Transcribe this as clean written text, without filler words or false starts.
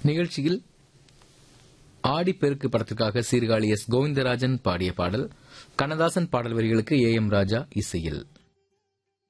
நிகழ்ச்சியில் ஆடிப்பெருக்கு படத்திற்காக சீர்காழி எஸ். கோவிந்தராஜன் பாடிய பாடல், கண்ணதாசன் பாடல் வரிகளுக்கு ஏ. எம். ராஜா இசையில்.